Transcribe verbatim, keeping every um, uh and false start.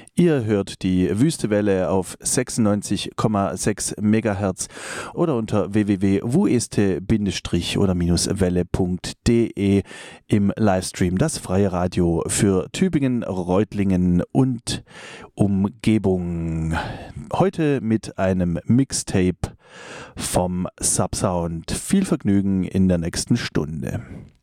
Ihr hört die Wüstewelle auf sechsundneunzig Komma sechs Megahertz oder unter w w w punkt wueste oder welle punkt de im Livestream, das freie Radio für Tübingen, Reutlingen und Umgebung. Heute mit einem Mixtape vom Subsound. Viel Vergnügen in der nächsten Stunde.